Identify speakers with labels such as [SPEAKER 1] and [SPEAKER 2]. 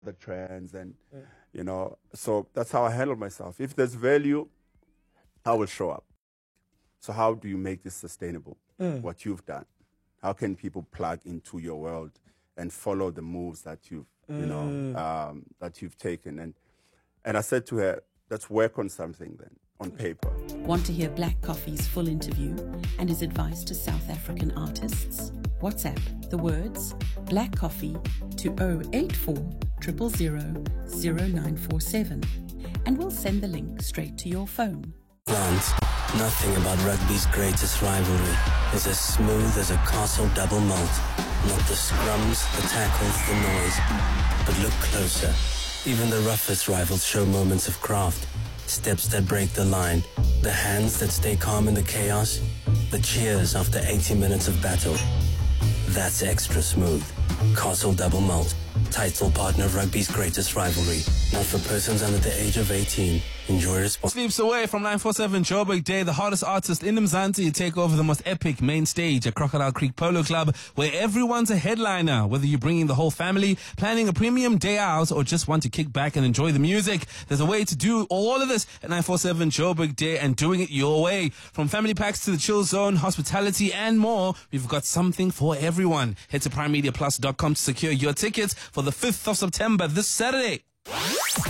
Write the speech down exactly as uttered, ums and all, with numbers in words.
[SPEAKER 1] the trends, and yeah. you know, so that's how I handle myself. If there's value, I will show up. So how do you make this sustainable? Mm. What you've done, how can people plug into your world and follow the moves that you've, mm. you know, um, that you've taken? And and I said to her, let's work on something then, on paper.
[SPEAKER 2] Want to hear Black Coffee's full interview and his advice to South African artists? WhatsApp the words Black Coffee to oh eight four, zero zero zero, zero nine four seven and we'll send the link straight to your phone.
[SPEAKER 3] Lance, nothing about rugby's greatest rivalry is as smooth as a Castle double malt. Not the scrums, the tackles, the noise, but look closer. Even the roughest rivals show moments of craft. Steps that break the line, the hands that stay calm in the chaos, the cheers after eighty minutes of battle. That's extra smooth. Castle Double Malt, title partner of rugby's greatest rivalry. Not for persons under the age of eighteen. Enjoy responsibly.
[SPEAKER 4] Sleeps away from nine four seven Joburg Day, the hottest artist in Mzansi to take over the most epic main stage at Crocodile Creek Polo Club, where everyone's a headliner. Whether you're bringing the whole family, planning a premium day out, or just want to kick back and enjoy the music, there's a way to do all of this at nine four seven Joburg Day, and doing it your way. From family packs to the chill zone, hospitality, and more, we've got something for everyone. Head to prime media plus dot com to secure your tickets for the fifth of September, this Saturday.